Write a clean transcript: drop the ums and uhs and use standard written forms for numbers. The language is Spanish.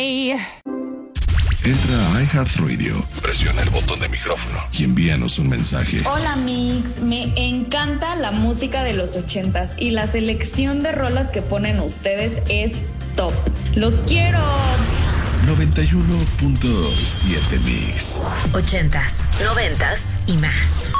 Entra a iHeartRadio, presiona el botón de micrófono y envíanos un mensaje. Hola Mix, me encanta la música de los 80s y la selección de rolas que ponen ustedes es top. ¡Los quiero! 91.7 Mix. 80s, 90s y más.